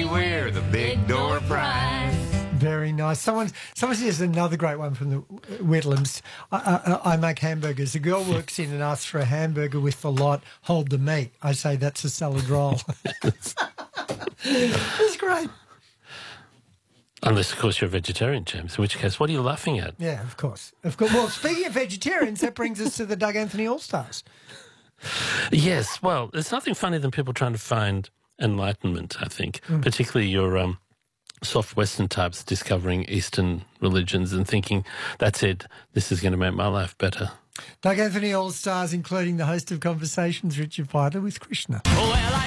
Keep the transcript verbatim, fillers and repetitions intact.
beware the big door prize. Very nice. Someone, someone says another great one from the Whitlams. I, I, I make hamburgers. A girl works in and asks for a hamburger with the lot, hold the meat. I say that's a salad roll. That's great. Unless, of course, you're a vegetarian, James, in which case, what are you laughing at? Yeah, of course. Of course. Well, speaking of vegetarians, that brings us to the Doug Anthony All-Stars. Yes, well, there's nothing funnier than people trying to find enlightenment, I think, mm. particularly your um, soft Western types discovering Eastern religions and thinking, that's it, this is going to make my life better. Doug Anthony All-Stars, including the host of Conversations, Richard Fidler, with Krishna. Well, I